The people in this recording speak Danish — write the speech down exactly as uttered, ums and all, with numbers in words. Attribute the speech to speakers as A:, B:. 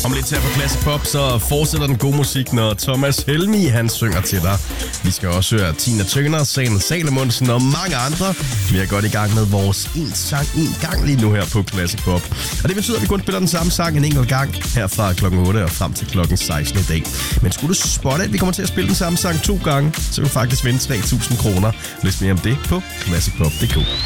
A: Om lidt her på Classic Pop, så fortsætter den gode musik, når Thomas Helmig, han synger til dig. Vi skal også høre Tina Turner, Sanne Salomonsen og mange andre. Vi er godt i gang med vores en sang en gang lige nu her på Classic Pop. Og det betyder, at vi kun spiller den samme sang en enkelt gang her fra klokken otte og frem til klokken seksten i dag. Men skulle du spotte, at vi kommer til at spille den samme sang to gange, så vil du faktisk vinde tre tusind kroner. Læs mere om det på classic pop punktum d k.